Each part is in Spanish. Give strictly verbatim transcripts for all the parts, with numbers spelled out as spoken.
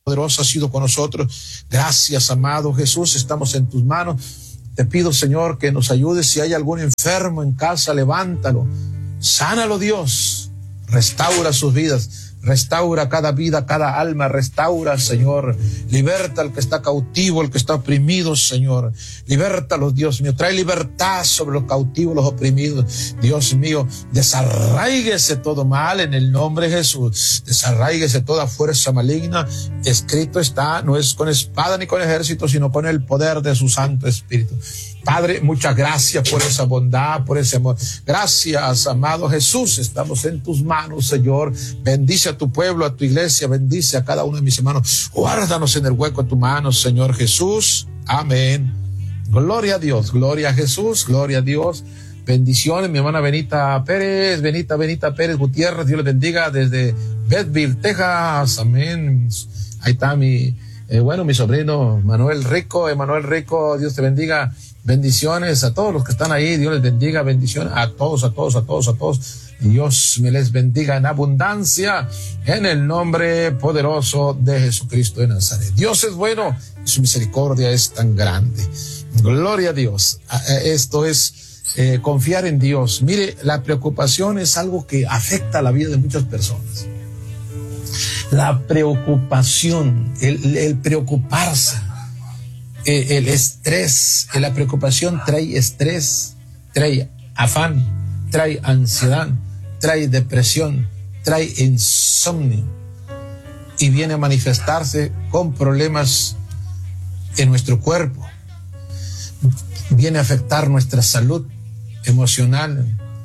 poderoso ha sido con nosotros. Gracias, amado Jesús, estamos en tus manos. Te pido, Señor, que nos ayudes. Si hay algún enfermo en casa, levántalo. Sánalo, Dios. Restaura sus vidas. Restaura cada vida, cada alma. Restaura, Señor. Liberta al que está cautivo, al que está oprimido, Señor. Libértalos, Dios mío. Trae libertad sobre los cautivos, los oprimidos. Dios mío, desarráiguese todo mal en el nombre de Jesús. Desarráiguese toda fuerza maligna. Escrito está, no es con espada ni con ejército, sino con el poder de su Santo Espíritu. Padre, muchas gracias por esa bondad, por ese amor. Gracias, amado Jesús. Estamos en tus manos, Señor. Bendice a tu pueblo, a tu iglesia. Bendice a cada uno de mis hermanos. Guárdanos en el hueco de tu mano, Señor Jesús. Amén. Gloria a Dios, gloria a Jesús, gloria a Dios. Bendiciones, mi hermana Benita Pérez, Benita, Benita Pérez Gutiérrez. Dios les bendiga desde Bethville, Texas. Amén. Ahí está mi, eh, bueno, mi sobrino Manuel Rico. Emanuel Rico, Dios te bendiga. Bendiciones a todos los que están ahí. Dios les bendiga. Bendiciones a todos, a todos, a todos, a todos. Dios me les bendiga en abundancia en el nombre poderoso de Jesucristo de Nazaret. Dios es bueno y su misericordia es tan grande. Gloria a Dios. Esto es eh, confiar en Dios. Mire, la preocupación es algo que afecta la vida de muchas personas. La preocupación, el, el preocuparse. El estrés, la preocupación trae estrés, trae afán, trae ansiedad, trae depresión, trae insomnio y viene a manifestarse con problemas en nuestro cuerpo. Viene a afectar nuestra salud emocional,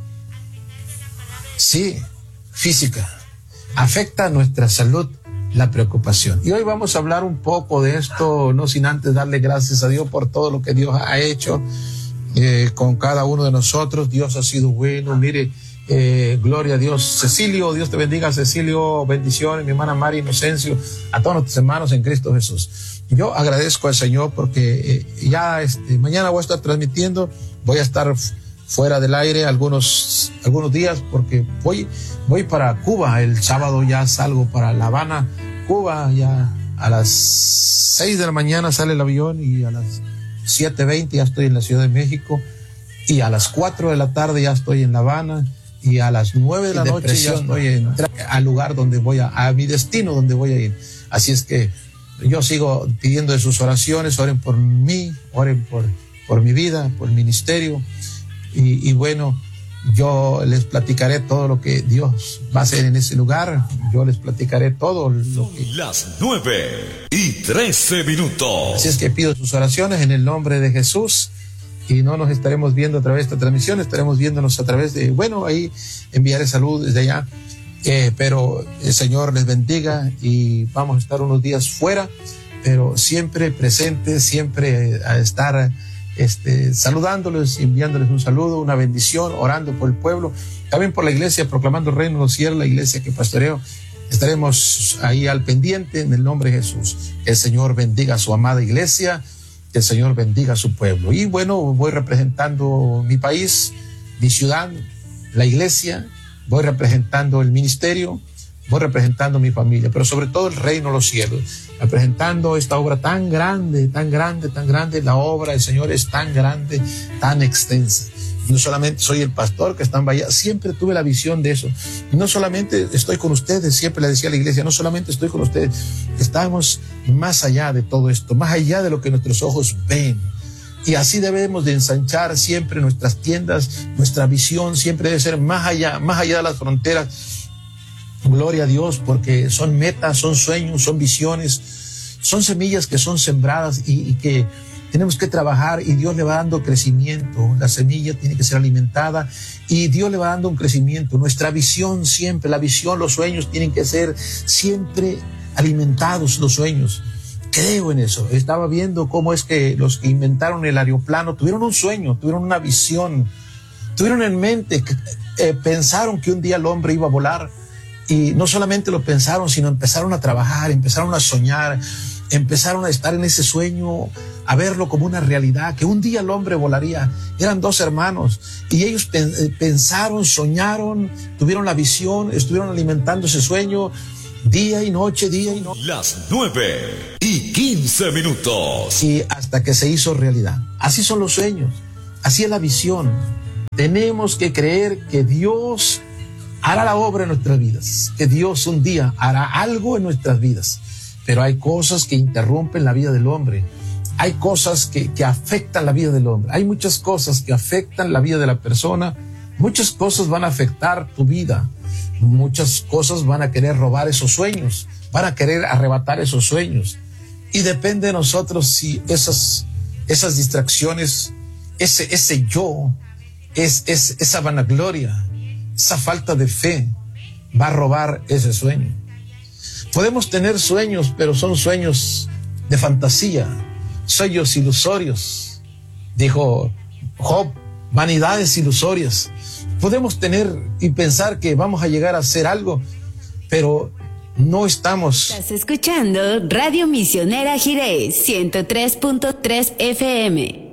sí, física. Afecta nuestra salud la preocupación. Y hoy vamos a hablar un poco de esto, no sin antes darle gracias a Dios por todo lo que Dios ha hecho eh, con cada uno de nosotros. Dios ha sido bueno. Mire, eh, gloria a Dios. Cecilio, Dios te bendiga. Cecilio, bendiciones. Mi hermana María Inocencio, a todos nuestros hermanos en Cristo Jesús. Yo agradezco al Señor porque eh, ya este, mañana voy a estar transmitiendo, voy a estar fuera del aire algunos, algunos días porque voy, voy para Cuba. El sábado ya salgo para La Habana, Cuba. Ya a las seis de la mañana sale el avión y a las siete veinte ya estoy en la Ciudad de México y a las cuatro de la tarde ya estoy en La Habana y a las nueve de la noche ya estoy en, al lugar donde voy a, a mi destino donde voy a ir. Así es que yo sigo pidiendo de sus oraciones, oren por mí, oren por, por mi vida, por el ministerio. Y, y bueno, yo les platicaré todo lo que Dios va a hacer en ese lugar. Yo les platicaré todo lo que... Las nueve y trece minutos. Así es que pido sus oraciones en el nombre de Jesús. Y no nos estaremos viendo a través de esta transmisión, estaremos viéndonos a través de... Bueno, ahí enviaré salud desde allá. Eh, pero el Señor les bendiga y vamos a estar unos días fuera, pero siempre presentes, siempre a estar... Este, saludándoles, enviándoles un saludo, una bendición, orando por el pueblo, también por la iglesia, proclamando el reino de los cielos, la iglesia que pastoreo. Estaremos ahí al pendiente en el nombre de Jesús. El Señor bendiga a su amada iglesia, que el Señor bendiga a su pueblo. Y bueno, voy representando mi país, mi ciudad, la iglesia, voy representando el ministerio, voy representando mi familia, pero sobre todo el reino de los cielos, representando esta obra tan grande, tan grande, tan grande. La obra del Señor es tan grande, tan extensa. No solamente soy el pastor que está en Bahía, siempre tuve la visión de eso. No solamente estoy con ustedes, siempre le decía a la iglesia, no solamente estoy con ustedes, estamos más allá de todo esto, más allá de lo que nuestros ojos ven. Y así debemos de ensanchar siempre nuestras tiendas, nuestra visión siempre debe ser más allá, más allá de las fronteras. Gloria a Dios, porque son metas, son sueños, son visiones, son semillas que son sembradas y, y que tenemos que trabajar y Dios le va dando crecimiento. La semilla tiene que ser alimentada y Dios le va dando un crecimiento. Nuestra visión siempre, la visión, los sueños tienen que ser siempre alimentados, los sueños. Creo en eso. Estaba viendo cómo es que los que inventaron el aeroplano tuvieron un sueño, tuvieron una visión, tuvieron en mente, eh, pensaron que un día el hombre iba a volar. Y no solamente lo pensaron, sino empezaron a trabajar, empezaron a soñar, empezaron a estar en ese sueño, a verlo como una realidad, que un día el hombre volaría. Eran dos hermanos y ellos pensaron, soñaron, tuvieron la visión, estuvieron alimentando ese sueño Día y noche, día y noche. Las nueve y quince minutos. Y hasta que se hizo realidad. Así son los sueños, así es la visión. Tenemos que creer que Dios hará la obra en nuestras vidas, que Dios un día hará algo en nuestras vidas. Pero hay cosas que interrumpen la vida del hombre. Hay cosas que, que afectan la vida del hombre. Hay muchas cosas que afectan la vida de la persona. Muchas cosas van a afectar tu vida. Muchas cosas van a querer robar esos sueños. Van a querer arrebatar esos sueños. Y depende de nosotros si esas, esas distracciones, ese, ese yo, es, es, esa vanagloria, esa falta de fe, va a robar ese sueño. Podemos tener sueños, pero son sueños de fantasía, sueños ilusorios. Dijo Job, vanidades ilusorias. Podemos tener y pensar que vamos a llegar a hacer algo, pero no estamos. Estás escuchando Radio Misionera Jiré, ciento tres punto tres F M.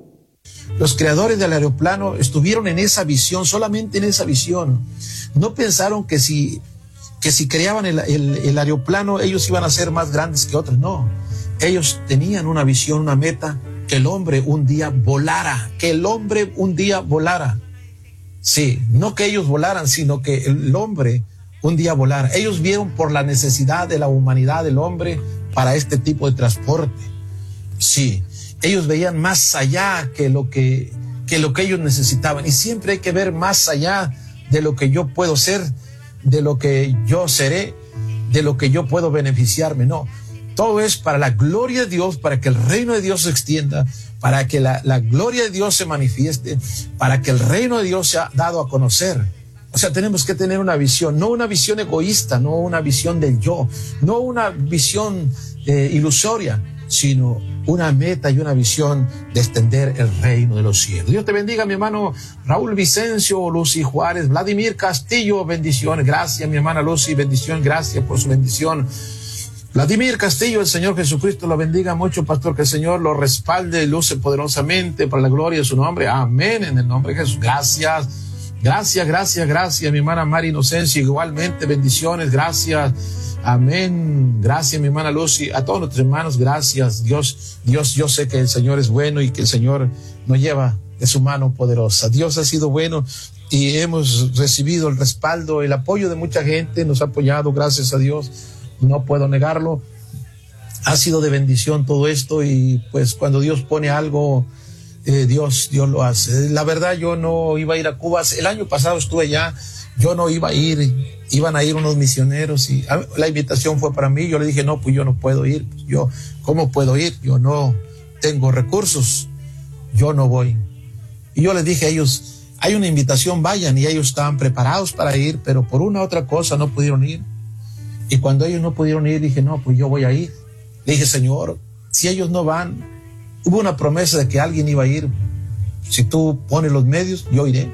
Los creadores del aeroplano estuvieron en esa visión, solamente en esa visión. No pensaron que si, que si creaban el, el, el aeroplano, ellos iban a ser más grandes que otros. No, ellos tenían una visión, una meta, que el hombre un día volara, que el hombre un día volara. Sí, no que ellos volaran, sino que el hombre un día volara. Ellos vieron por la necesidad de la humanidad del hombre para este tipo de transporte. Sí, ellos veían más allá que lo que, que lo que ellos necesitaban. Y siempre hay que ver más allá de lo que yo puedo ser, de lo que yo seré, de lo que yo puedo beneficiarme. No, todo es para la gloria de Dios, para que el reino de Dios se extienda, para que la, la gloria de Dios se manifieste, para que el reino de Dios sea dado a conocer. O sea, tenemos que tener una visión, no una visión egoísta, no una visión del yo, no una visión eh, ilusoria, sino una meta y una visión de extender el reino de los cielos. Dios te bendiga, mi hermano Raúl Vicencio, Lucy Juárez, Vladimir Castillo, bendiciones. Gracias, mi hermana Lucy, bendición, gracias por su bendición. Vladimir Castillo, el Señor Jesucristo lo bendiga mucho, pastor, que el Señor lo respalde y luce poderosamente para la gloria de su nombre. Amén, en el nombre de Jesús. Gracias, gracias, gracias, gracias, mi hermana María Inocencia, igualmente, bendiciones, gracias. Amén. Gracias, mi hermana Lucy. A todos nuestros hermanos, gracias. Dios, Dios, yo sé que el Señor es bueno y que el Señor nos lleva de su mano poderosa. Dios ha sido bueno y hemos recibido el respaldo, el apoyo de mucha gente. Nos ha apoyado, gracias a Dios. No puedo negarlo. Ha sido de bendición todo esto y pues cuando Dios pone algo, eh, Dios, Dios lo hace. La verdad, yo no iba a ir a Cuba. El año pasado estuve allá. Yo no iba a ir, iban a ir unos misioneros y la invitación fue para mí. Yo le dije, no, pues yo no puedo ir. Yo, ¿cómo puedo ir? Yo no tengo recursos. Yo no voy. Y yo les dije a ellos, hay una invitación, vayan. Y ellos estaban preparados para ir, pero por una u otra cosa no pudieron ir. Y cuando ellos no pudieron ir, dije, no, pues yo voy a ir. Le dije, Señor, si ellos no van, hubo una promesa de que alguien iba a ir. Si tú pones los medios, yo iré.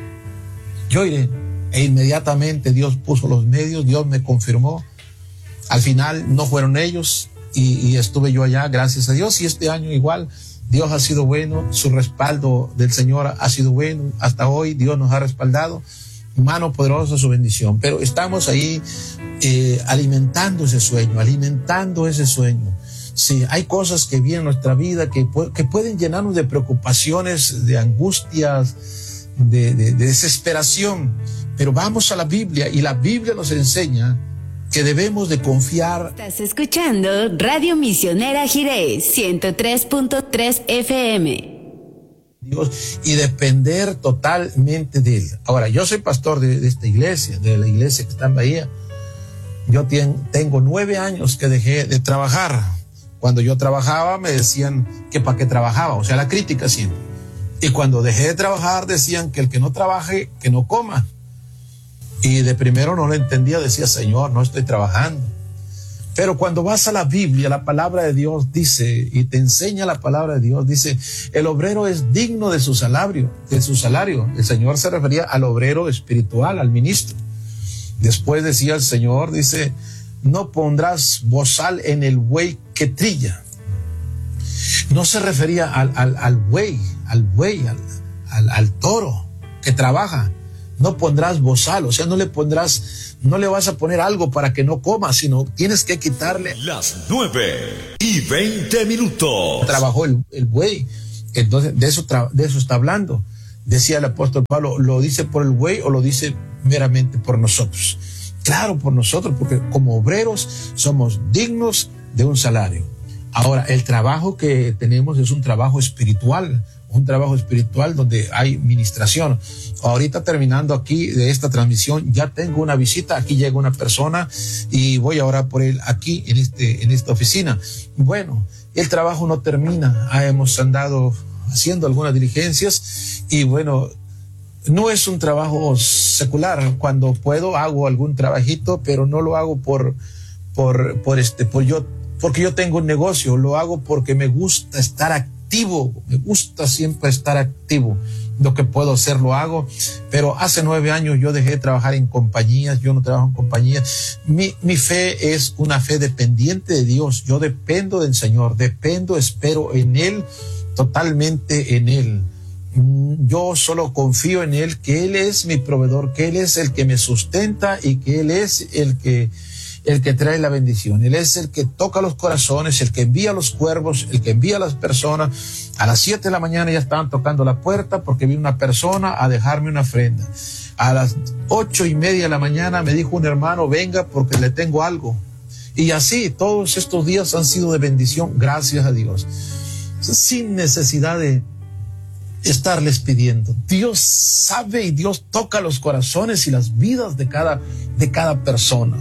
Yo iré. E inmediatamente Dios puso los medios, Dios me confirmó. Al final no fueron ellos y, y estuve yo allá, gracias a Dios. Y este año igual, Dios ha sido bueno, su respaldo del Señor ha sido bueno. Hasta hoy Dios nos ha respaldado, mano poderosa su bendición. Pero estamos ahí eh, alimentando ese sueño, alimentando ese sueño. Sí, hay cosas que vienen en nuestra vida que, que pueden llenarnos de preocupaciones, de angustias, de, de, de desesperación. Pero vamos a la Biblia y la Biblia nos enseña que debemos de confiar. Estás escuchando Radio Misionera Jiré, ciento tres punto tres F M. Dios y depender totalmente de Él. Ahora, yo soy pastor de, de esta iglesia, de la iglesia que está en Bahía. Yo ten, tengo nueve años que dejé de trabajar. Cuando yo trabajaba me decían que para qué trabajaba, o sea, la crítica siempre. Y cuando dejé de trabajar decían que el que no trabaje, que no coma. Y de primero no lo entendía, decía, Señor, no estoy trabajando. Pero cuando vas a la Biblia, la palabra de Dios dice, y te enseña la palabra de Dios, dice, el obrero es digno de su salario, de su salario. El Señor se refería al obrero espiritual, al ministro. Después decía el Señor, dice, no pondrás bozal en el buey que trilla. No se refería al, al, al buey, al buey, al, al, al toro que trabaja, no pondrás bozal, o sea, no le pondrás, no le vas a poner algo para que no coma, sino tienes que quitarle. Las nueve y veinte minutos. Trabajó el, el buey, entonces de eso, tra- de eso está hablando. Decía el apóstol Pablo, ¿lo dice por el buey o lo dice meramente por nosotros? Claro, por nosotros, porque como obreros somos dignos de un salario. Ahora, el trabajo que tenemos es un trabajo espiritual, un trabajo espiritual donde hay ministración. Ahorita terminando aquí de esta transmisión, ya tengo una visita, aquí llega una persona y voy a orar por él aquí en este, en esta oficina. Bueno, el trabajo no termina, ah, hemos andado haciendo algunas diligencias y bueno, no es un trabajo secular. Cuando puedo hago algún trabajito, pero no lo hago por, por, por este, por yo, porque yo tengo un negocio, lo hago porque me gusta estar activo, me gusta siempre estar activo. Lo que puedo hacer lo hago, pero hace nueve años yo dejé de trabajar en compañías, yo no trabajo en compañías. Mi, mi fe es una fe dependiente de Dios, yo dependo del Señor, dependo, espero en Él, totalmente en Él. Yo solo confío en Él, que Él es mi proveedor, que Él es el que me sustenta y que Él es el que el que trae la bendición. Él es el que toca los corazones, el que envía los cuervos, el que envía a las personas. A las siete de la mañana ya estaban tocando la puerta porque vino una persona a dejarme una ofrenda. A las ocho y media de la mañana me dijo un hermano, venga porque le tengo algo. Y así todos estos días han sido de bendición, gracias a Dios. Sin necesidad de estarles pidiendo. Dios sabe y Dios toca los corazones y las vidas de cada, de cada persona.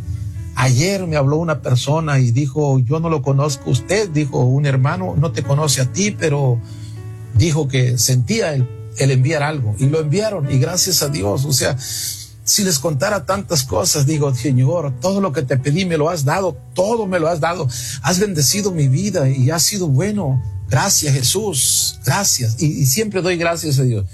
Ayer me habló una persona y dijo, yo no lo conozco a usted, dijo un hermano, no te conoce a ti, pero dijo que sentía el, el enviar algo y lo enviaron y gracias a Dios. O sea, si les contara tantas cosas, digo, Señor, todo lo que te pedí me lo has dado, todo me lo has dado, has bendecido mi vida y has sido bueno. Gracias, Jesús, gracias. Y, y siempre doy gracias a Dios.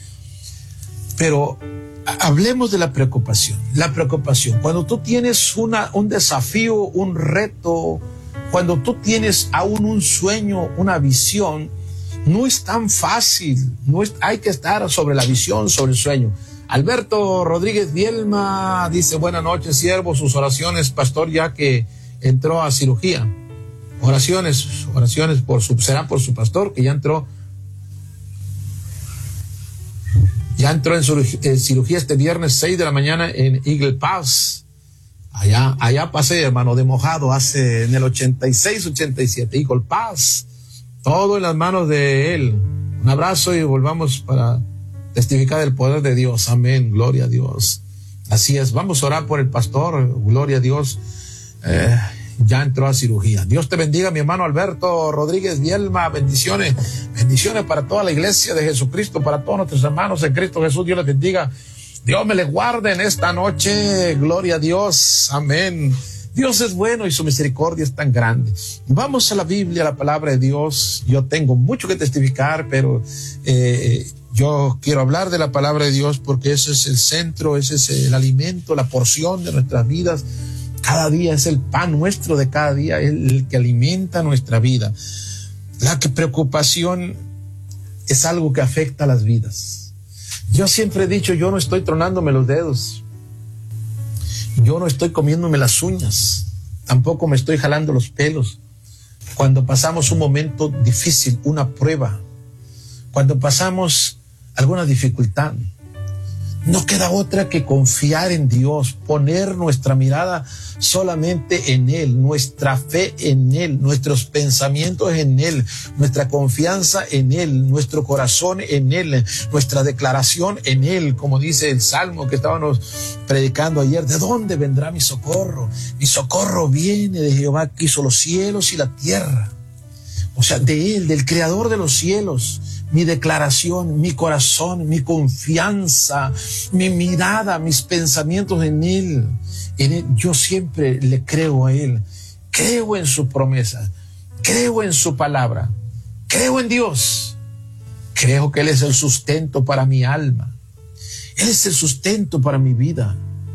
Pero hablemos de la preocupación. La preocupación. Cuando tú tienes una, un desafío, un reto, cuando tú tienes aún un sueño, una visión, no es tan fácil. No es, hay que estar sobre la visión, sobre el sueño. Alberto Rodríguez Bielma dice, buenas noches, siervo, sus oraciones, pastor, ya que entró a cirugía. Oraciones, oraciones por su, será por su pastor, que ya entró, ya entró en, cirugía, en cirugía este viernes seis de la mañana en Eagle Pass. Allá, allá pasé, hermano, de mojado, hace en el ochenta y seis, ochenta y siete, Eagle Pass. Todo en las manos de él. Un abrazo y volvamos para testificar el poder de Dios. Amén, gloria a Dios. Así es, vamos a orar por el pastor, gloria a Dios. Eh, ya entró a cirugía. Dios te bendiga, mi hermano Alberto Rodríguez Bielma. Bendiciones, bendiciones para toda la iglesia de Jesucristo, para todos nuestros hermanos en Cristo Jesús. Dios les bendiga. Dios me les guarde en esta noche. Gloria a Dios. Amén. Dios es bueno y su misericordia es tan grande. Vamos a la Biblia, a la palabra de Dios. Yo tengo mucho que testificar, pero eh, yo quiero hablar de la palabra de Dios porque ese es el centro, ese es el alimento, la porción de nuestras vidas. Cada día es el pan nuestro de cada día, el que alimenta nuestra vida. La que preocupación es algo que afecta a las vidas. Yo siempre he dicho, yo no estoy tronándome los dedos. Yo no estoy comiéndome las uñas. Tampoco me estoy jalando los pelos. Cuando pasamos un momento difícil, una prueba, cuando pasamos alguna dificultad, no queda otra que confiar en Dios, poner nuestra mirada solamente en Él, nuestra fe en Él, nuestros pensamientos en Él, nuestra confianza en Él, nuestro corazón en Él, nuestra declaración en Él, como dice el Salmo que estábamos predicando ayer. ¿De dónde vendrá mi socorro? Mi socorro viene de Jehová que hizo los cielos y la tierra. O sea, de Él, del Creador de los cielos. Mi declaración, mi corazón, mi confianza, mi mirada, mis pensamientos en Él. En Él. Yo siempre le creo a Él. Creo en su promesa. Creo en su palabra. Creo en Dios. Creo que Él es el sustento para mi alma. Él es el sustento para mi vida.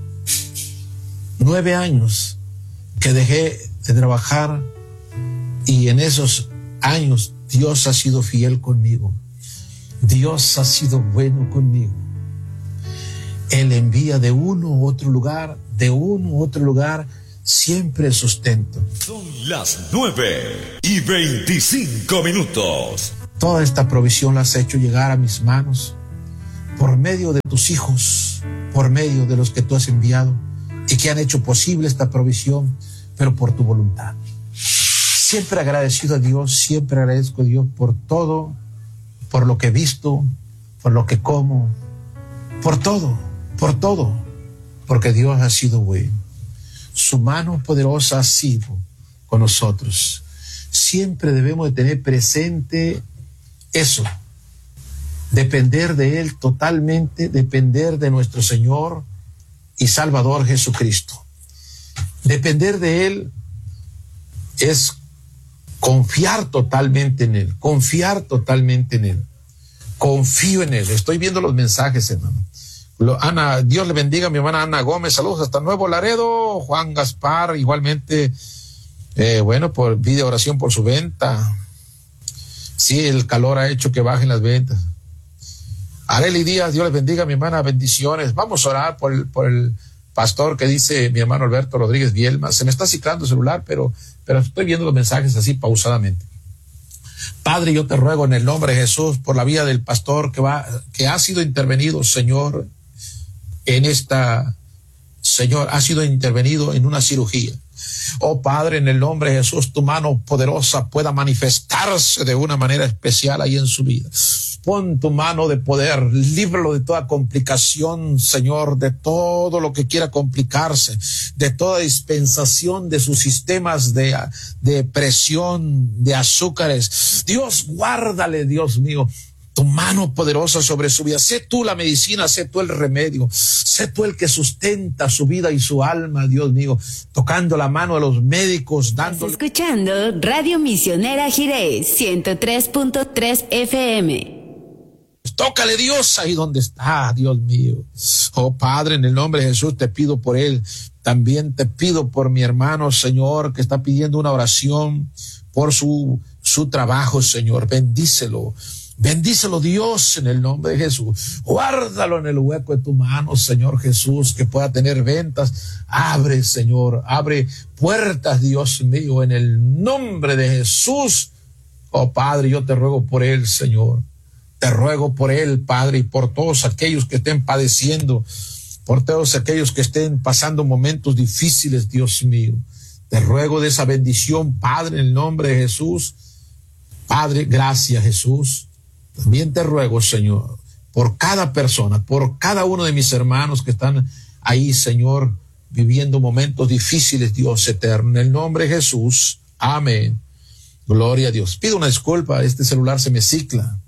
Nueve años que dejé de trabajar y en esos años Dios ha sido fiel conmigo. Dios ha sido bueno conmigo. Él envía de uno u otro lugar, de uno u otro lugar, siempre sustento. Son las nueve y veinticinco minutos. Toda esta provisión la has hecho llegar a mis manos por medio de tus hijos, por medio de los que tú has enviado y que han hecho posible esta provisión, pero por tu voluntad. Siempre agradecido a Dios, siempre agradezco a Dios por todo, por lo que he visto, por lo que como, por todo, por todo, porque Dios ha sido bueno. Su mano poderosa ha sido con nosotros. Siempre debemos de tener presente eso, depender de Él totalmente, depender de nuestro Señor y Salvador Jesucristo. Depender de Él es confiar totalmente en Él, confiar totalmente en Él. Confío en Él. Estoy viendo los mensajes, hermano. Lo, Ana, Dios le bendiga a mi hermana Ana Gómez. Saludos hasta Nuevo Laredo. Juan Gaspar, igualmente, eh, bueno, por video oración por su venta. Sí, el calor ha hecho que bajen las ventas. Areli Díaz, Dios les bendiga a mi hermana, bendiciones. Vamos a orar por el, por el pastor que dice mi hermano Alberto Rodríguez Bielma. Se me está ciclando el celular, pero, pero estoy viendo los mensajes así pausadamente. Padre, yo te ruego en el nombre de Jesús por la vida del pastor que va, que ha sido intervenido, Señor, en esta, Señor, ha sido intervenido en una cirugía. Oh Padre, en el nombre de Jesús, tu mano poderosa pueda manifestarse de una manera especial ahí en su vida. Pon tu mano de poder, líbralo de toda complicación, Señor, de todo lo que quiera complicarse, de toda dispensación de sus sistemas de, de presión, de azúcares. Dios, guárdale, Dios mío, tu mano poderosa sobre su vida. Sé tú la medicina, sé tú el remedio, sé tú el que sustenta su vida y su alma, Dios mío, tocando la mano a los médicos, dando. Escuchando Radio Misionera Jiré, ciento tres punto tres F M. Tócale, Dios, ahí donde está, Dios mío. Oh Padre, en el nombre de Jesús te pido por él. También te pido por mi hermano, Señor, que está pidiendo una oración por su, su trabajo, Señor. Bendícelo. Bendícelo, Dios, en el nombre de Jesús. Guárdalo en el hueco de tu mano, Señor Jesús, que pueda tener ventas. Abre, Señor, abre puertas, Dios mío, en el nombre de Jesús. Oh Padre, yo te ruego por él, Señor. Te ruego por él, Padre, y por todos aquellos que estén padeciendo, por todos aquellos que estén pasando momentos difíciles, Dios mío. Te ruego de esa bendición, Padre, en el nombre de Jesús. Padre, gracias, Jesús. También te ruego, Señor, por cada persona, por cada uno de mis hermanos que están ahí, Señor, viviendo momentos difíciles, Dios eterno. En el nombre de Jesús. Amén. Gloria a Dios. Pido una disculpa, este celular se me cicla.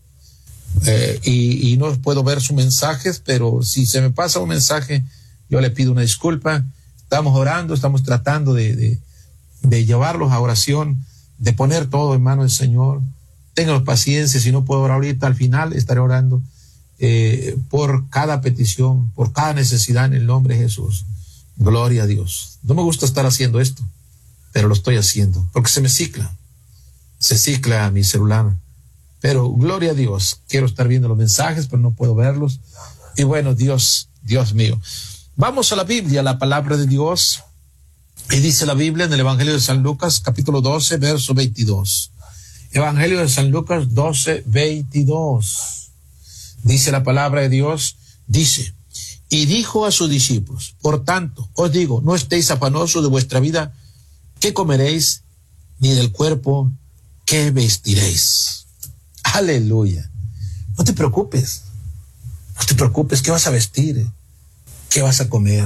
Eh, y, y no puedo ver sus mensajes, pero si se me pasa un mensaje, yo le pido una disculpa. Estamos orando, estamos tratando de, de, de llevarlos a oración, de poner todo en manos del Señor. Ténganos paciencia, si no puedo orar ahorita, al final estaré orando eh, por cada petición, por cada necesidad en el nombre de Jesús. Gloria a Dios. No me gusta estar haciendo esto, pero lo estoy haciendo, porque se me cicla, se cicla mi celular. Pero gloria a Dios, quiero estar viendo los mensajes, pero no puedo verlos. Y bueno, Dios, Dios mío. Vamos a la Biblia, la palabra de Dios. Y dice la Biblia en el Evangelio de San Lucas, capítulo doce, verso veintidós. Evangelio de San Lucas doce, veintidós. Dice la palabra de Dios, dice, y dijo a sus discípulos, por tanto, os digo, no estéis afanosos de vuestra vida, qué comeréis, ni del cuerpo, qué vestiréis. Aleluya. No te preocupes. No te preocupes. ¿Qué vas a vestir? ¿Qué vas a comer?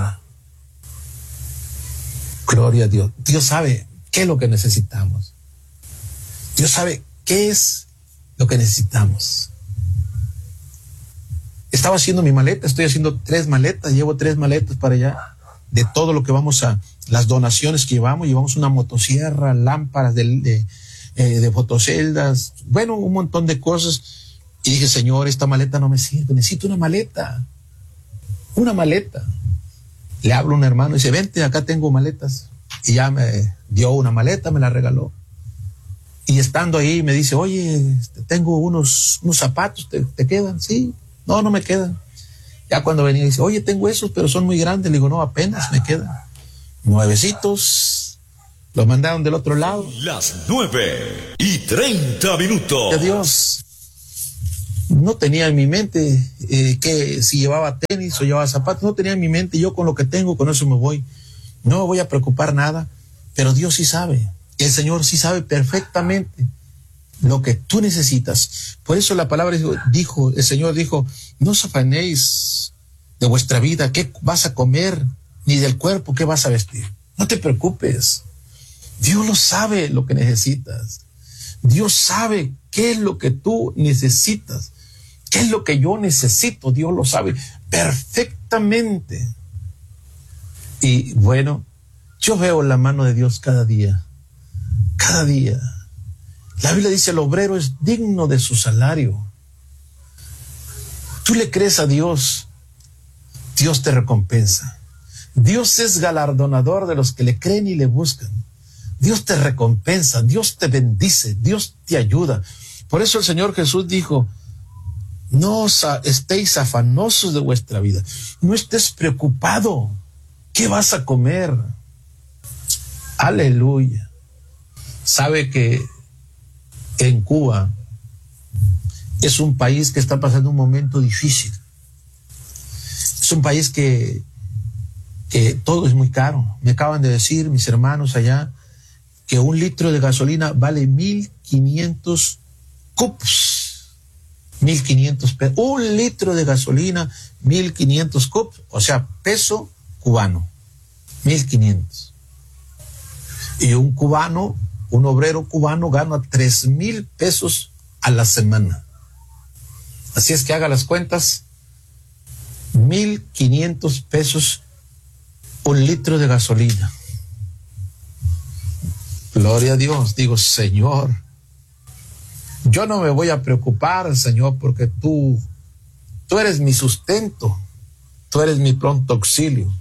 Gloria a Dios. Dios sabe qué es lo que necesitamos. Dios sabe qué es lo que necesitamos. Estaba haciendo mi maleta. Estoy haciendo tres maletas. Llevo tres maletas para allá. De todo lo que vamos a, las donaciones que llevamos. Llevamos una motosierra, lámparas de, de Eh, de fotoceldas, bueno, un montón de cosas. Y dije, Señor, esta maleta no me sirve, necesito una maleta, una maleta. Le hablo a un hermano y dice, vente, acá tengo maletas. Y ya me dio una maleta, me la regaló. Y estando ahí me dice, oye, tengo unos, unos zapatos, ¿te, te quedan? Sí, no, no me quedan. Ya cuando venía dice, oye, tengo esos, pero son muy grandes. Le digo, no, apenas me quedan nuevecitos. Los mandaron del otro lado. Las nueve y treinta minutos. Dios no tenía en mi mente eh, que si llevaba tenis o llevaba zapatos, no tenía en mi mente, yo con lo que tengo, con eso me voy. No me voy a preocupar nada, pero Dios sí sabe. El Señor sí sabe perfectamente lo que tú necesitas. Por eso la palabra dijo, el Señor dijo, no os afanéis de vuestra vida, qué vas a comer, ni del cuerpo, qué vas a vestir. No te preocupes. Dios lo sabe lo que necesitas. Dios sabe qué es lo que tú necesitas. ¿Qué es lo que yo necesito? Dios lo sabe perfectamente. Y bueno, yo veo la mano de Dios cada día. Cada día. La Biblia dice, el obrero es digno de su salario. Tú le crees a Dios, Dios te recompensa. Dios es galardonador de los que le creen y le buscan. Dios te recompensa, Dios te bendice, Dios te ayuda. Por eso el Señor Jesús dijo, no os estéis afanosos de vuestra vida. No estés preocupado. ¿Qué vas a comer? Aleluya. Sabe que en Cuba es un país que está pasando un momento difícil. Es un país que, que todo es muy caro. Me acaban de decir mis hermanos allá que un litro de gasolina vale mil quinientos cups. Mil quinientos pesos. Un litro de gasolina, mil quinientos cups, o sea, peso cubano. Mil quinientos. Y un cubano, un obrero cubano gana tres mil pesos a la semana. Así es que haga las cuentas. Mil quinientos pesos un litro de gasolina. Gloria a Dios. Digo, Señor, yo no me voy a preocupar, Señor, porque tú, tú eres mi sustento. Tú eres mi pronto auxilio.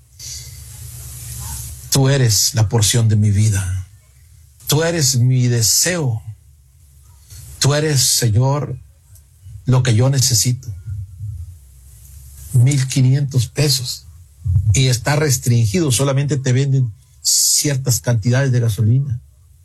Tú eres la porción de mi vida. Tú eres mi deseo. Tú eres, Señor, lo que yo necesito. Mil quinientos pesos. Y está restringido, solamente te venden ciertas cantidades de gasolina.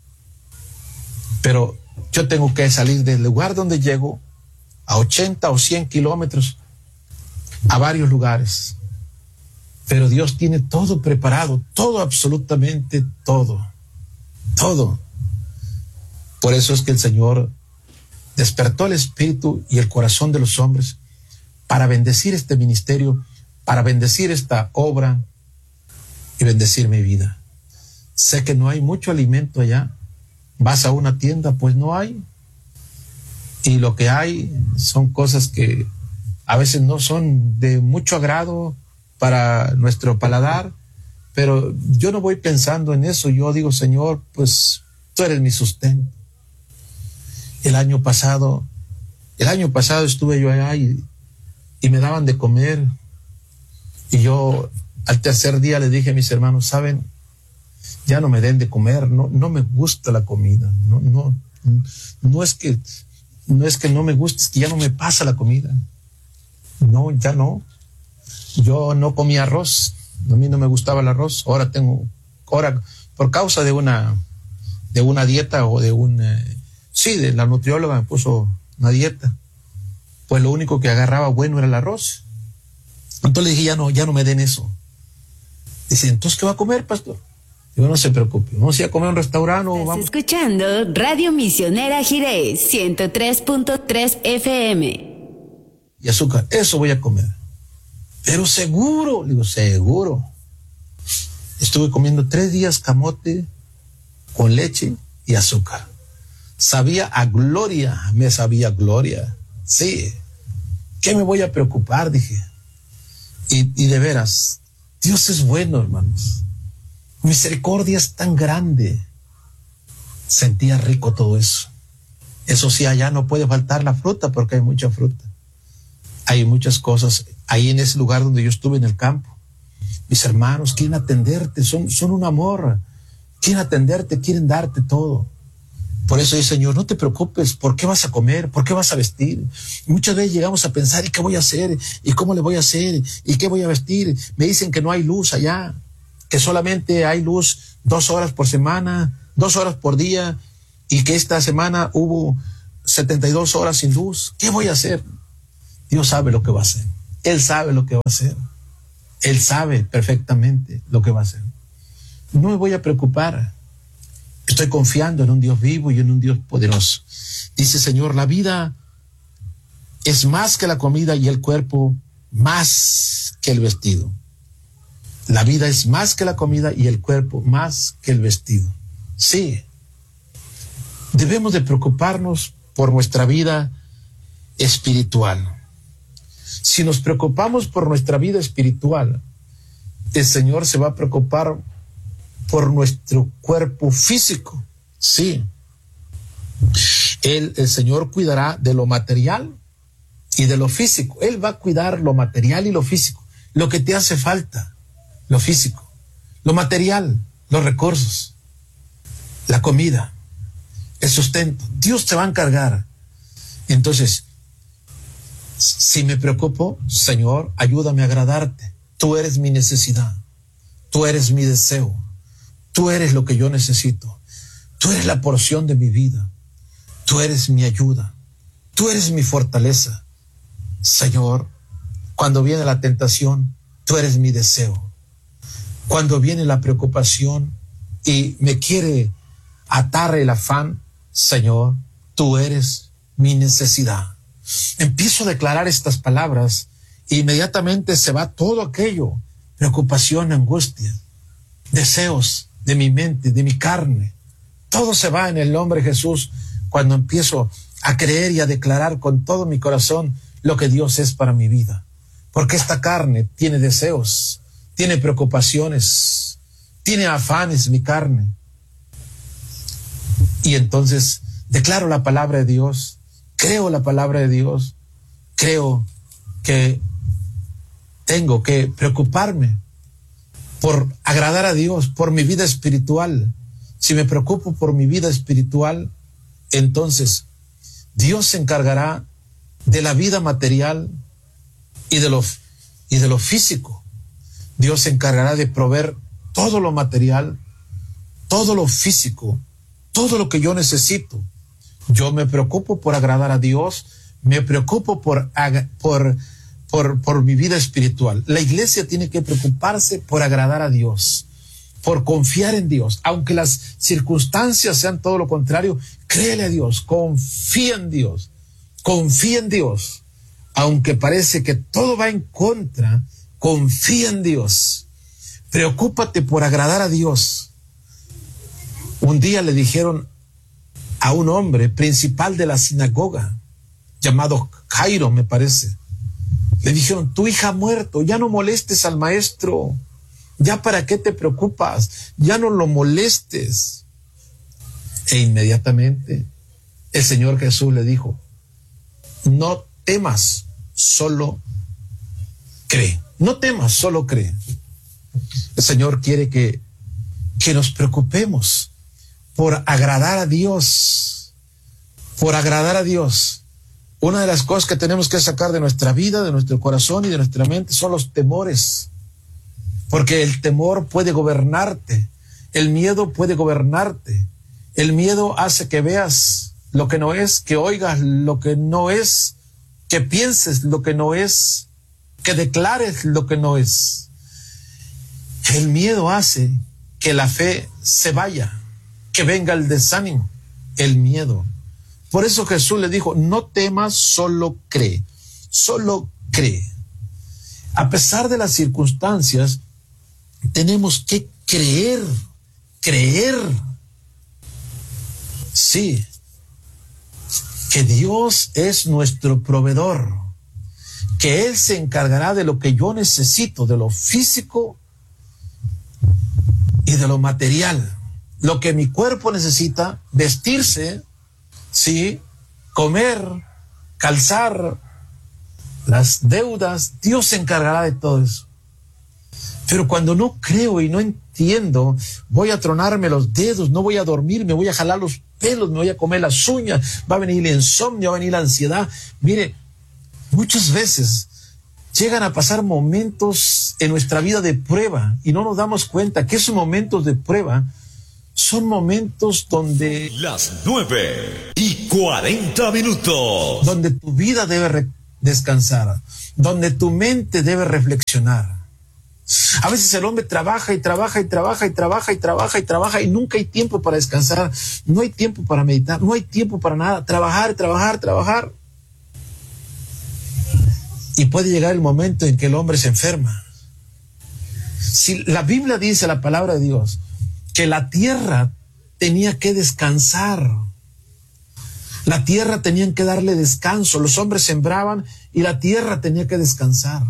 Pero yo tengo que salir del lugar donde llego a ochenta o cien kilómetros a varios lugares. Pero Dios tiene todo preparado, todo, absolutamente todo, todo. Por eso es que el Señor despertó el espíritu y el corazón de los hombres para bendecir este ministerio, para bendecir esta obra y bendecir mi vida. Sé que no hay mucho alimento allá. Vas a una tienda, pues no hay. Y lo que hay son cosas que a veces no son de mucho agrado para nuestro paladar, pero yo no voy pensando en eso. Yo digo, Señor, pues tú eres mi sustento. El año pasado, el año pasado estuve yo allá y, y me daban de comer. Y yo al tercer día le dije a mis hermanos, ¿saben? Ya no me den de comer, no, no me gusta la comida. No, no, no es que, no es que no me guste, es que ya no me pasa la comida. No, ya no. Yo no comía arroz, a mí no me gustaba el arroz. Ahora tengo, ahora por causa de una, de una dieta o de un, eh, sí, de la nutrióloga me puso una dieta. Pues lo único que agarraba bueno era el arroz. Entonces le dije, ya no, ya no me den eso. Dice, ¿entonces qué va a comer, pastor? Digo, no se preocupe, vamos a ir a comer a un restaurante o vamos. Escuchando Radio Misionera Jirés, ciento tres punto tres F M. Y azúcar, eso voy a comer. Pero seguro, digo, seguro. Estuve comiendo tres días camote con leche y azúcar. Sabía a gloria, me sabía a gloria. Sí, ¿qué me voy a preocupar? Dije. Y, y de veras, Dios es bueno, hermanos. Misericordia es tan grande. Sentía rico todo eso. Eso sí, allá no puede faltar la fruta porque hay mucha fruta. Hay muchas cosas. Ahí en ese lugar donde yo estuve en el campo, mis hermanos quieren atenderte, son, son un amor. Quieren atenderte, quieren darte todo. Por eso dice, Señor, no te preocupes, ¿por qué vas a comer? ¿Por qué vas a vestir? Muchas veces llegamos a pensar, ¿y qué voy a hacer? ¿Y cómo le voy a hacer? ¿Y qué voy a vestir? Me dicen que no hay luz allá, que solamente hay luz dos horas por semana, dos horas por día, y que esta semana hubo setenta y dos horas sin luz. ¿Qué voy a hacer? Dios sabe lo que va a hacer. Él sabe lo que va a hacer. Él sabe perfectamente lo que va a hacer. No me voy a preocupar. Estoy confiando en un Dios vivo y en un Dios poderoso. Dice, Señor, la vida es más que la comida y el cuerpo más que el vestido. La vida es más que la comida y el cuerpo más que el vestido. Sí, debemos de preocuparnos por nuestra vida espiritual. Si nos preocupamos por nuestra vida espiritual, el Señor se va a preocupar por nuestro cuerpo físico. Sí. Él, el Señor cuidará de lo material y de lo físico. Él va a cuidar lo material y lo físico. Lo que te hace falta, lo físico. Lo material, los recursos, la comida, el sustento. Dios te va a encargar. Entonces, si me preocupo, Señor, ayúdame a agradarte. Tú eres mi necesidad. Tú eres mi deseo. Tú eres lo que yo necesito. Tú eres la porción de mi vida. Tú eres mi ayuda. Tú eres mi fortaleza. Señor, cuando viene la tentación, tú eres mi deseo. Cuando viene la preocupación y me quiere atar el afán, Señor, tú eres mi necesidad. Empiezo a declarar estas palabras e inmediatamente se va todo aquello, preocupación, angustia, deseos de mi mente, de mi carne. Todo se va en el nombre de Jesús cuando empiezo a creer y a declarar con todo mi corazón lo que Dios es para mi vida. Porque esta carne tiene deseos, tiene preocupaciones, tiene afanes mi carne. Y entonces declaro la palabra de Dios, creo la palabra de Dios, creo que tengo que preocuparme por agradar a Dios, por mi vida espiritual. Si me preocupo por mi vida espiritual, entonces Dios se encargará de la vida material y de lo, y de lo físico. Dios se encargará de proveer todo lo material, todo lo físico, todo lo que yo necesito. Yo me preocupo por agradar a Dios, me preocupo por, por, por, por mi vida espiritual. La iglesia tiene que preocuparse por agradar a Dios, por confiar en Dios. Aunque las circunstancias sean todo lo contrario, créele a Dios, confía en Dios, confía en Dios. Aunque parece que todo va en contra, confía en Dios. Preocúpate por agradar a Dios. Un día le dijeron a un hombre principal de la sinagoga, llamado Jairo, me parece. Le dijeron, tu hija ha muerto, ya no molestes al maestro. ¿Ya para qué te preocupas? Ya no lo molestes. E inmediatamente el Señor Jesús le dijo, no temas, solo cree. No temas, solo cree. El Señor quiere que, que nos preocupemos por agradar a Dios, por agradar a Dios. Una de las cosas que tenemos que sacar de nuestra vida, de nuestro corazón y de nuestra mente son los temores. Porque el temor puede gobernarte, el miedo puede gobernarte. El miedo hace que veas lo que no es, que oigas lo que no es, que pienses lo que no es, que declares lo que no es. El miedo hace que la fe se vaya, que venga el desánimo, el miedo. Por eso Jesús le dijo, no temas, solo cree, solo cree. A pesar de las circunstancias, tenemos que creer, creer. Sí, que Dios es nuestro proveedor, que Él se encargará de lo que yo necesito, de lo físico y de lo material. Lo que mi cuerpo necesita, vestirse, sí, comer, calzar, las deudas, Dios se encargará de todo eso. Pero cuando no creo y no entiendo, voy a tronarme los dedos, no voy a dormir, me voy a jalar los pelos, me voy a comer las uñas, va a venir el insomnio, va a venir la ansiedad. Mire, muchas veces llegan a pasar momentos en nuestra vida de prueba y no nos damos cuenta que esos momentos de prueba son momentos donde... Las nueve y cuarenta minutos. Donde tu vida debe descansar, donde tu mente debe reflexionar. A veces el hombre trabaja y trabaja y trabaja y trabaja y trabaja y trabaja y nunca hay tiempo para descansar, no hay tiempo para meditar, no hay tiempo para nada, trabajar, trabajar, trabajar. Y puede llegar el momento en que el hombre se enferma. Si la Biblia dice, la palabra de Dios, que la tierra tenía que descansar. La tierra tenía que darle descanso. Los hombres sembraban y la tierra tenía que descansar.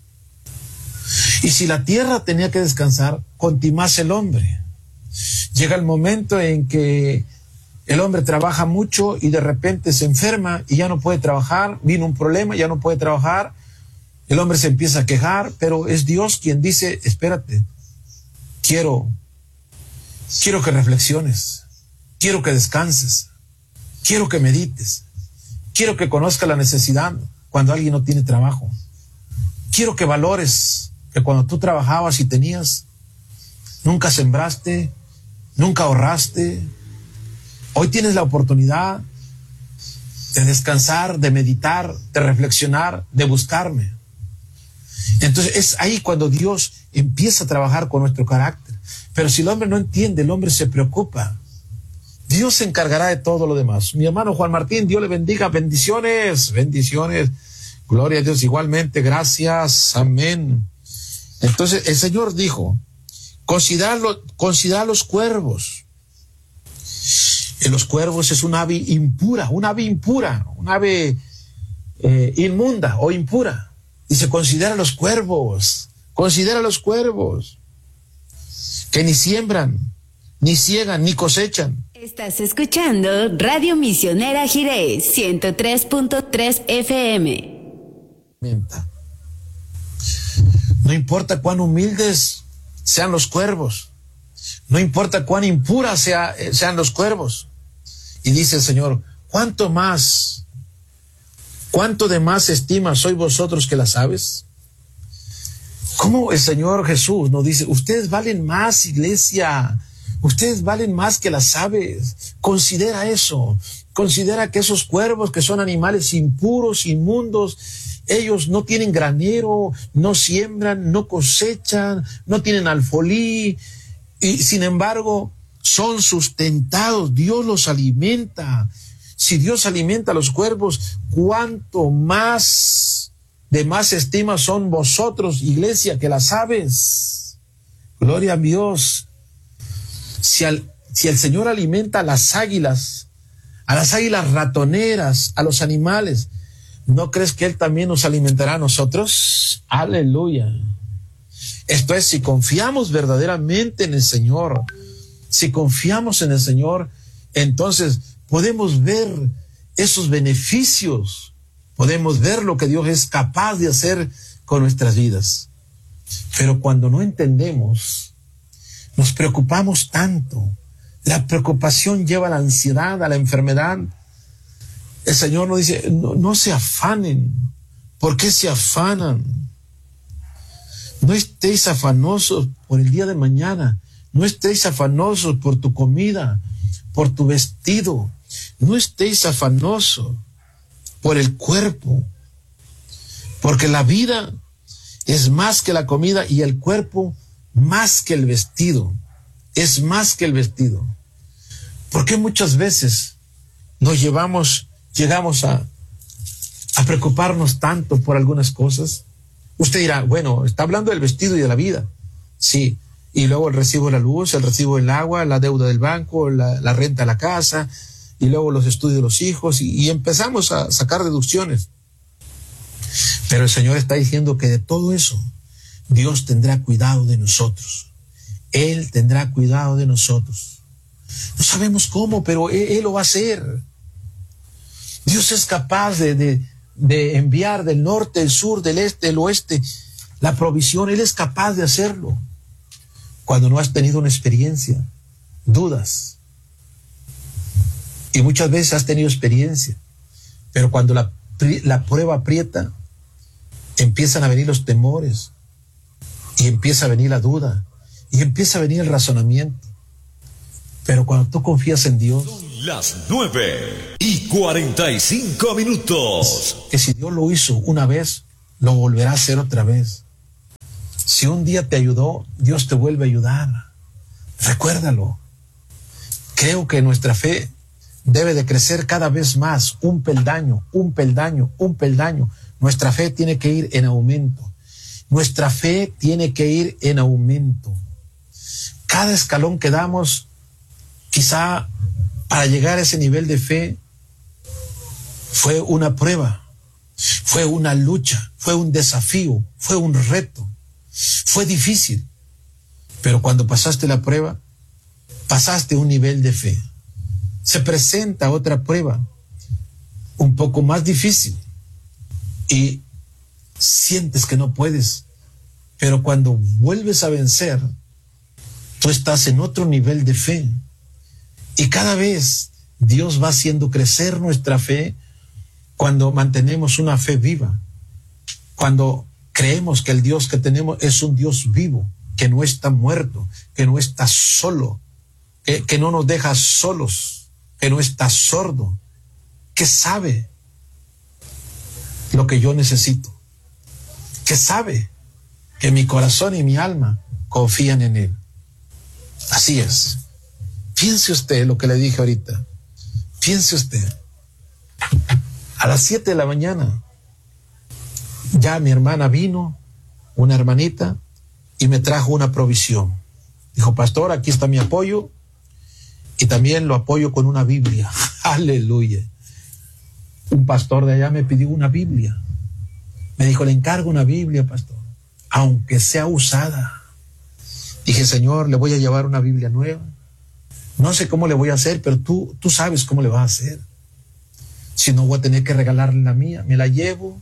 Y si la tierra tenía que descansar, continuase el hombre. Llega el momento en que el hombre trabaja mucho y de repente se enferma y ya no puede trabajar, vino un problema, ya no puede trabajar, el hombre se empieza a quejar, pero es Dios quien dice, espérate, quiero, quiero que reflexiones, quiero que descanses, quiero que medites, quiero que conozcas la necesidad cuando alguien no tiene trabajo, quiero que valores que cuando tú trabajabas y tenías, nunca sembraste, nunca ahorraste. Hoy tienes la oportunidad de descansar, de meditar, de reflexionar, de buscarme. Entonces es ahí cuando Dios empieza a trabajar con nuestro carácter. Pero si el hombre no entiende, el hombre se preocupa. Dios se encargará de todo lo demás. Mi hermano Juan Martín, Dios le bendiga. Bendiciones, bendiciones. Gloria a Dios igualmente. Gracias. Amén. Entonces el Señor dijo, considerarlo, considerar los cuervos. Y los cuervos es un ave impura, un ave impura, un ave eh, inmunda o impura. Dice, considera los cuervos, considera los cuervos, que ni siembran, ni ciegan, ni cosechan. Estás escuchando Radio Misionera Jirés, ciento tres punto tres F M. No importa cuán humildes sean los cuervos, no importa cuán impuras sea, sean los cuervos. Y dice el Señor, ¿cuánto más, cuánto de más estima sois vosotros que las aves? ¿Cómo el Señor Jesús nos dice, ustedes valen más, iglesia, ustedes valen más que las aves? Considera eso, considera que esos cuervos que son animales impuros, inmundos, ellos no tienen granero, no siembran, no cosechan, no tienen alfolí, y sin embargo son sustentados, Dios los alimenta. Si Dios alimenta a los cuervos, ¿cuánto más de más estima son vosotros, iglesia, que las aves? Gloria a Dios. Si, al, si el Señor alimenta a las águilas, a las águilas ratoneras, a los animales, ¿no crees que Él también nos alimentará a nosotros? Aleluya. Esto es, si confiamos verdaderamente en el Señor, si confiamos en el Señor, entonces podemos ver esos beneficios, podemos ver lo que Dios es capaz de hacer con nuestras vidas. Pero cuando no entendemos, nos preocupamos tanto. La preocupación lleva a la ansiedad, a la enfermedad. El Señor nos dice, no, no se afanen. ¿Por qué se afanan? No estéis afanosos por el día de mañana. No estéis afanosos por tu comida, por tu vestido. No estéis afanosos por el cuerpo. Porque la vida es más que la comida y el cuerpo más que el vestido. Es más que el vestido. ¿Por qué muchas veces nos llevamos, llegamos a, a preocuparnos tanto por algunas cosas? Usted dirá, bueno, está hablando del vestido y de la vida. Sí. Y luego el recibo de la luz, el recibo del agua, la deuda del banco, la, la renta de la casa, y luego los estudios de los hijos, y, y empezamos a sacar deducciones. Pero el Señor está diciendo que de todo eso, Dios tendrá cuidado de nosotros. Él tendrá cuidado de nosotros. No sabemos cómo, pero Él, Él lo va a hacer. Dios es capaz de, de, de enviar del norte, del sur, del este, del oeste, la provisión, Él es capaz de hacerlo. Cuando no has tenido una experiencia, dudas. Y muchas veces has tenido experiencia, pero cuando la, la prueba aprieta, empiezan a venir los temores, y empieza a venir la duda, y empieza a venir el razonamiento. Pero cuando tú confías en Dios, son las nueve y cuarenta y cinco minutos. Que si Dios lo hizo una vez, lo volverá a hacer otra vez. Si un día te ayudó, Dios te vuelve a ayudar. Recuérdalo. Creo que nuestra fe debe de crecer cada vez más, un peldaño, un peldaño, un peldaño. Nuestra fe tiene que ir en aumento. Nuestra fe tiene que ir en aumento. Cada escalón que damos, quizá para llegar a ese nivel de fe, fue una prueba, fue una lucha, fue un desafío, fue un reto, fue difícil. Pero cuando pasaste la prueba, pasaste un nivel de fe. Se presenta otra prueba, un poco más difícil, y sientes que no puedes, pero cuando vuelves a vencer, tú estás en otro nivel de fe. Y cada vez Dios va haciendo crecer nuestra fe cuando mantenemos una fe viva, cuando creemos que el Dios que tenemos es un Dios vivo, que no está muerto, que no está solo, que, que no nos deja solos, que no está sordo, que sabe lo que yo necesito, que sabe que mi corazón y mi alma confían en Él. Así es. Piense usted lo que le dije ahorita. Piense usted. A las siete de la mañana, ya mi hermana vino, una hermanita, y me trajo una provisión. Dijo, pastor, aquí está mi apoyo, y también lo apoyo con una Biblia. Aleluya. Un pastor de allá me pidió una Biblia. Me dijo, le encargo una Biblia, pastor, aunque sea usada. Dije, Señor, le voy a llevar una Biblia nueva. No sé cómo le voy a hacer, pero tú, tú sabes cómo le vas a hacer. Si no, voy a tener que regalarle la mía. Me la llevo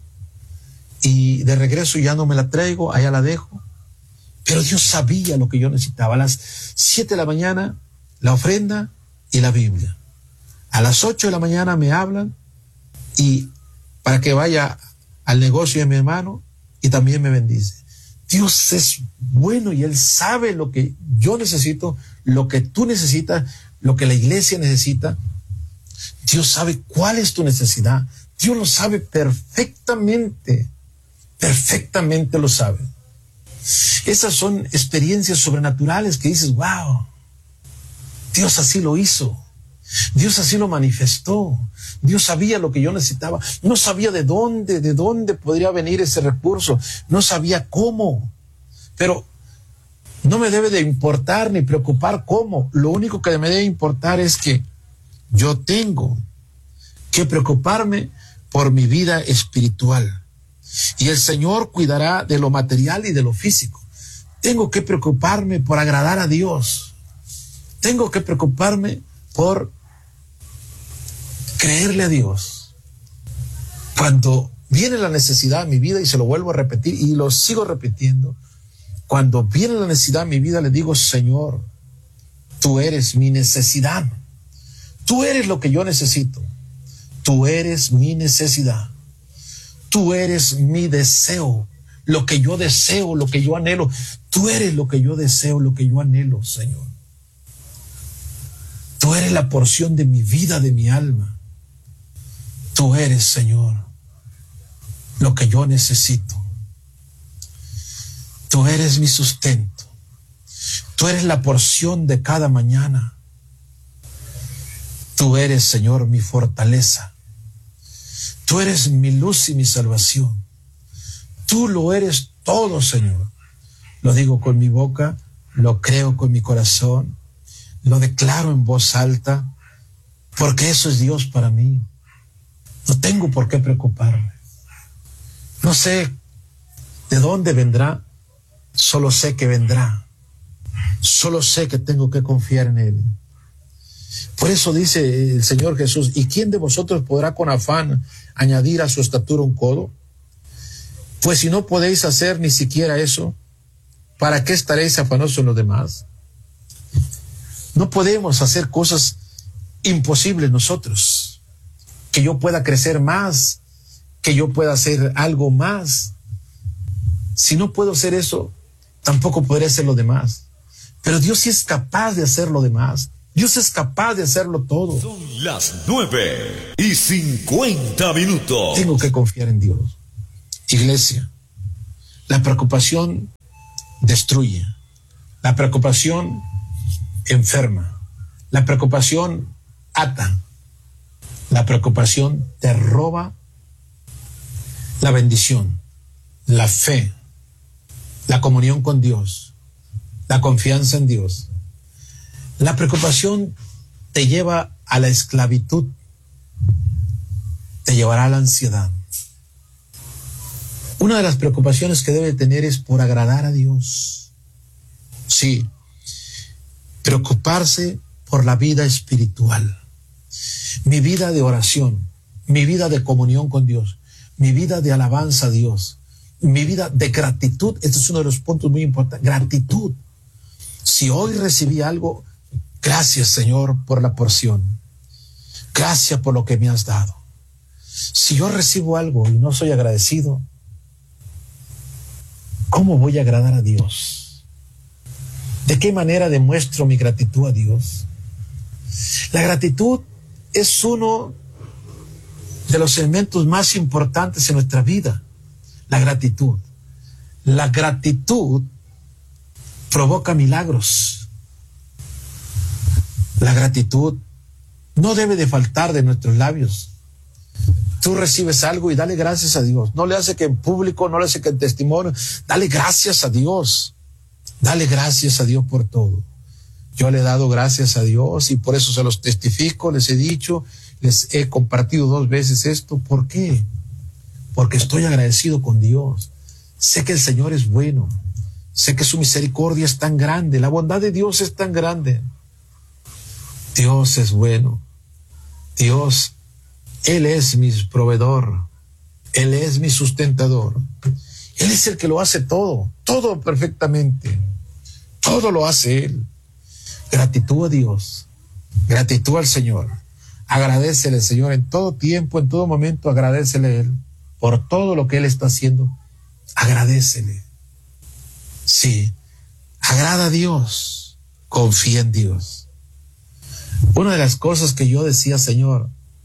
y de regreso ya no me la traigo, allá la dejo. Pero Dios sabía lo que yo necesitaba. A las siete de la mañana, la ofrenda y la Biblia. A las ocho de la mañana me hablan y para que vaya al negocio de mi hermano y también me bendice. Dios es bueno y Él sabe lo que yo necesito, lo que tú necesitas, lo que la iglesia necesita. Dios sabe cuál es tu necesidad. Dios lo sabe perfectamente, perfectamente lo sabe. Esas son experiencias sobrenaturales que dices, wow, Dios así lo hizo. Dios así lo manifestó. Dios sabía lo que yo necesitaba. No sabía de dónde, de dónde podría venir ese recurso. No sabía cómo. Pero no me debe de importar ni preocupar cómo. Lo único que me debe importar es que yo tengo que preocuparme por mi vida espiritual. Y el Señor cuidará de lo material y de lo físico. Tengo que preocuparme por agradar a Dios. Tengo que preocuparme por creerle a Dios. Cuando viene la necesidad en mi vida, y se lo vuelvo a repetir y lo sigo repitiendo, cuando viene la necesidad en mi vida, le digo, Señor, tú eres mi necesidad. Tú eres lo que yo necesito. Tú eres mi necesidad. Tú eres mi deseo, lo que yo deseo, lo que yo anhelo. Tú eres lo que yo deseo, lo que yo anhelo, Señor. Tú eres la porción de mi vida, de mi alma. Tú eres, Señor, lo que yo necesito. Tú eres mi sustento. Tú eres la porción de cada mañana. Tú eres, Señor, mi fortaleza. Tú eres mi luz y mi salvación. Tú lo eres todo, Señor. Lo digo con mi boca, lo creo con mi corazón, lo declaro en voz alta, porque eso es Dios para mí. No tengo por qué preocuparme. No sé de dónde vendrá, solo sé que vendrá. Solo sé que tengo que confiar en Él. Por eso dice el Señor Jesús, ¿y quién de vosotros podrá con afán añadir a su estatura un codo? Pues si no podéis hacer ni siquiera eso, ¿para qué estaréis afanosos en los demás? No podemos hacer cosas imposibles nosotros. Que yo pueda crecer más, que yo pueda hacer algo más. Si no puedo hacer eso, tampoco podré hacer lo demás. Pero Dios sí es capaz de hacer lo demás. Dios es capaz de hacerlo todo. Son las nueve y cincuenta minutos. Tengo que confiar en Dios. Iglesia, la preocupación destruye. La preocupación enferma. La preocupación ata. La preocupación te roba la bendición, la fe, la comunión con Dios, la confianza en Dios. La preocupación te lleva a la esclavitud, te llevará a la ansiedad. Una de las preocupaciones que debe tener es por agradar a Dios. Sí, preocuparse por la vida espiritual, mi vida de oración, mi vida de comunión con Dios, mi vida de alabanza a Dios, mi vida de gratitud. Este es uno de los puntos muy importantes, gratitud. Si hoy recibí algo, gracias, Señor, por la porción. Gracias por lo que me has dado. Si yo recibo algo y no soy agradecido, ¿cómo voy a agradar a Dios? ¿De qué manera demuestro mi gratitud a Dios? La gratitud es uno de los elementos más importantes en nuestra vida. La gratitud. La gratitud provoca milagros. La gratitud no debe de faltar de nuestros labios. Tú recibes algo y dale gracias a Dios. No le hace que en público, no le hace que en testimonio. Dale gracias a Dios. Dale gracias a Dios por todo. Yo le he dado gracias a Dios y por eso se los testifico, les he dicho, les he compartido dos veces esto. ¿Por qué? Porque estoy agradecido con Dios. Sé que el Señor es bueno. Sé que su misericordia es tan grande. La bondad de Dios es tan grande. Dios es bueno. Dios, Él es mi proveedor. Él es mi sustentador. Él es el que lo hace todo, todo perfectamente. Todo lo hace Él. Gratitud a Dios. Gratitud al Señor. Agradécele al Señor en todo tiempo, en todo momento. Agradécele a Él por todo lo que Él está haciendo. Agradécele. Sí, agrada a Dios. Confía en Dios. Una de las cosas que yo decía, Señor,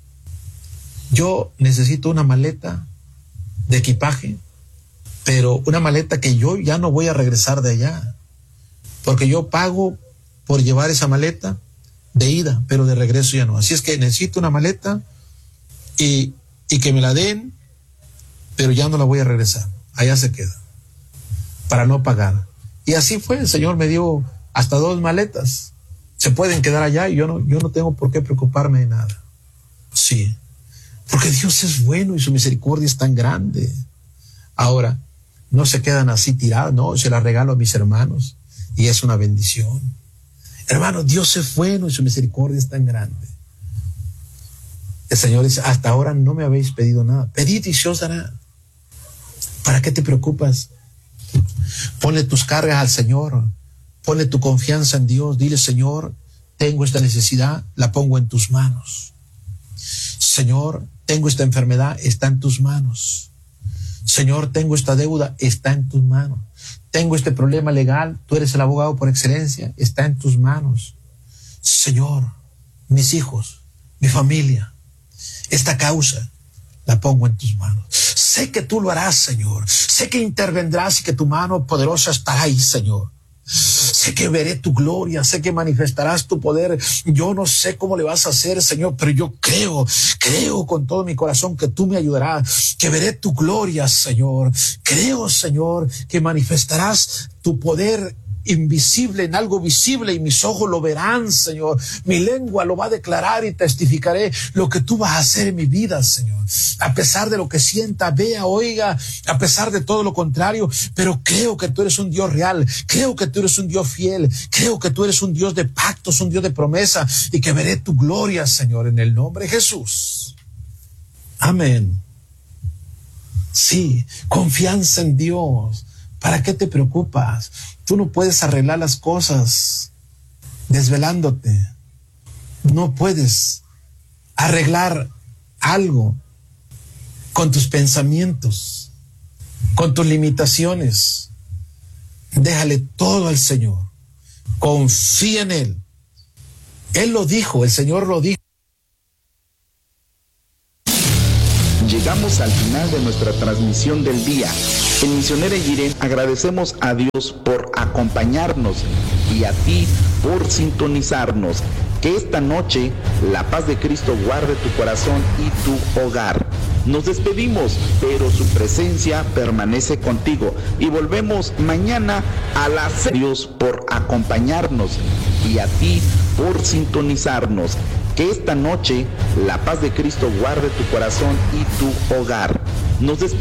yo necesito una maleta de equipaje, pero una maleta que yo ya no voy a regresar de allá, porque yo pago por llevar esa maleta de ida, pero de regreso ya no. Así es que necesito una maleta y, y que me la den, pero ya no la voy a regresar. Allá se queda, para no pagar. Y así fue, el Señor me dio hasta dos maletas. Se pueden quedar allá y yo no, yo no tengo por qué preocuparme de nada. Sí, porque Dios es bueno y su misericordia es tan grande. Ahora, no se quedan así tiradas, no, se las regalo a mis hermanos y es una bendición. Hermano, Dios es bueno y su misericordia es tan grande. El Señor dice, hasta ahora no me habéis pedido nada. Pedid y se os dará. ¿Para qué te preocupas? Ponle tus cargas al Señor. Ponle tu confianza en Dios. Dile, Señor, tengo esta necesidad, la pongo en tus manos. Señor, tengo esta enfermedad, está en tus manos. Señor, tengo esta deuda, está en tus manos. Tengo este problema legal, tú eres el abogado por excelencia, está en tus manos. Señor, mis hijos, mi familia, esta causa, la pongo en tus manos. Sé que tú lo harás, Señor. Sé que intervendrás y que tu mano poderosa estará ahí, Señor. Sé que veré tu gloria, sé que manifestarás tu poder. Yo no sé cómo le vas a hacer, Señor, pero yo creo, creo con todo mi corazón que tú me ayudarás, que veré tu gloria, Señor. Creo, Señor, que manifestarás tu poder invisible en algo visible y mis ojos lo verán, Señor. Mi lengua lo va a declarar y testificaré lo que tú vas a hacer en mi vida, Señor. A pesar de lo que sienta, vea, oiga, a pesar de todo lo contrario, pero creo que tú eres un Dios real, creo que tú eres un Dios fiel, creo que tú eres un Dios de pactos, un Dios de promesa y que veré tu gloria, Señor, en el nombre de Jesús. Amén Sí, confianza en Dios. ¿Para qué te preocupas? Tú no puedes arreglar las cosas desvelándote. No puedes arreglar algo con tus pensamientos, con tus limitaciones. Déjale todo al Señor. Confía en Él. Él lo dijo, el Señor lo dijo. Llegamos al final de nuestra transmisión del día. En Misionera Jiré agradecemos a Dios por acompañarnos y a ti por sintonizarnos. Que esta noche la paz de Cristo guarde tu corazón y tu hogar. Nos despedimos, pero su presencia permanece contigo. Y volvemos mañana a las seis. Dios por acompañarnos y a ti por sintonizarnos. Que esta noche la paz de Cristo guarde tu corazón y tu hogar. Nos despedimos.